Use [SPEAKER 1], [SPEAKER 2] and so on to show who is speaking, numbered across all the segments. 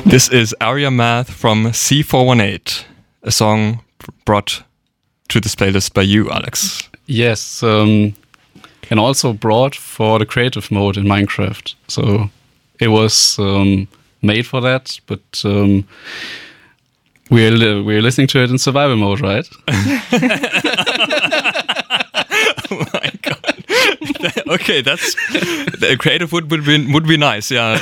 [SPEAKER 1] This is Aria Math from C418, a song brought to this playlist by you, Alex.
[SPEAKER 2] Yes, and also brought for the creative mode in Minecraft. So it was made for that, but we're listening to it in survival mode, right?
[SPEAKER 1] Oh my god! Okay, that's the creative would be nice. Yeah,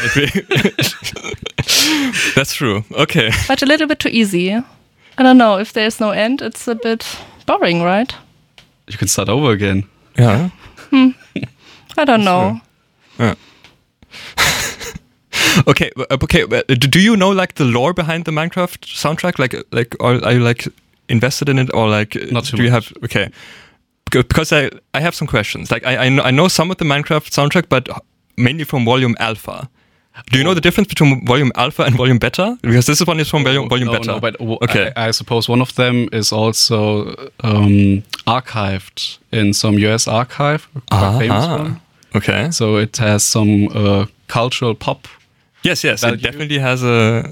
[SPEAKER 1] that's true. Okay,
[SPEAKER 3] but a little bit too easy. I don't know, if there's no end, it's a bit boring, right?
[SPEAKER 2] You can start over again.
[SPEAKER 1] Yeah.
[SPEAKER 3] I don't know.
[SPEAKER 1] Yeah. Okay. Do you know like the lore behind the Minecraft soundtrack? Like, or are you like invested in it, or like?
[SPEAKER 2] Not too
[SPEAKER 1] do you
[SPEAKER 2] much.
[SPEAKER 1] have? Okay. Because I have some questions. Like I know some of the Minecraft soundtrack, but mainly from Volume Alpha. Do you know the difference between Volume Alpha and Volume Beta? Because this one is from Volume Beta.
[SPEAKER 2] No, but
[SPEAKER 1] okay.
[SPEAKER 2] I suppose one of them is also archived in some US archive, quite famous one.
[SPEAKER 1] Okay.
[SPEAKER 2] So it has some cultural pop.
[SPEAKER 1] Yes,
[SPEAKER 2] value.
[SPEAKER 1] it definitely has a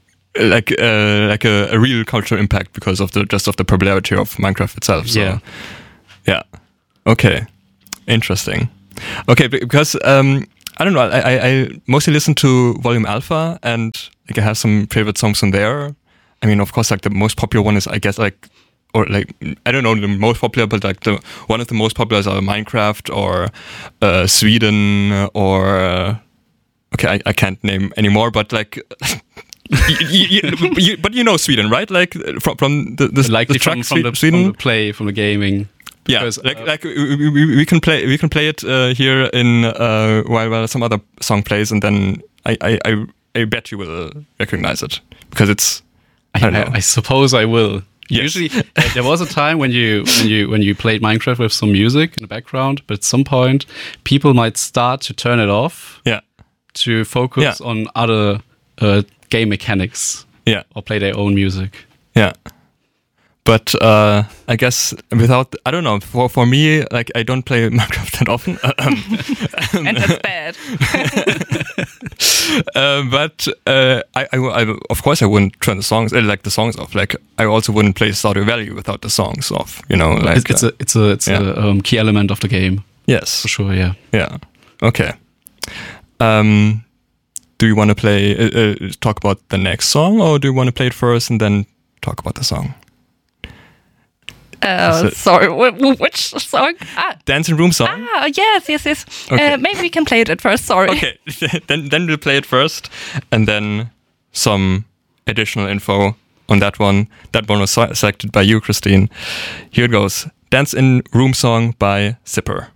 [SPEAKER 1] real cultural impact because of the popularity of Minecraft itself. So. Yeah. Okay. Interesting. Okay, because I don't know. I mostly listen to Volume Alpha, and like I have some favorite songs on there. I mean, of course, like the most popular one is, I guess, I don't know the most popular, but like one of the most popular is Minecraft or Sweden or okay, I can't name anymore, but like. But you know Sweden, right? Like from the track Sweden,
[SPEAKER 2] from the gaming.
[SPEAKER 1] Yeah, because, like we can play it here in while some other song plays, and then I bet you will recognize it because it's.
[SPEAKER 2] I suppose I will.
[SPEAKER 1] Yes.
[SPEAKER 2] Usually, there was a time when you played Minecraft with some music in the background, but at some point, people might start to turn it off.
[SPEAKER 1] Yeah.
[SPEAKER 2] To focus on other game mechanics.
[SPEAKER 1] Yeah.
[SPEAKER 2] Or play their own music.
[SPEAKER 1] Yeah. But I guess I don't know. For me, like I don't play Minecraft that often,
[SPEAKER 3] and that's bad.
[SPEAKER 1] But I of course I wouldn't turn the songs off. Like I also wouldn't play Stardew Valley without the songs off. You know, like
[SPEAKER 2] it's a key element of the game.
[SPEAKER 1] Yes,
[SPEAKER 2] for sure. Yeah.
[SPEAKER 1] Yeah. Okay. Do you want to talk about the next song, or do you want to play it first and then talk about the song?
[SPEAKER 3] Sorry, which song?
[SPEAKER 1] Dancing Room song?
[SPEAKER 3] Yes. Okay. Maybe we can play it at first, sorry.
[SPEAKER 1] Okay, then we'll play it first, and then some additional info on that one. That one was selected by you, Christine. Here it goes. Dance in Room song by Zipper.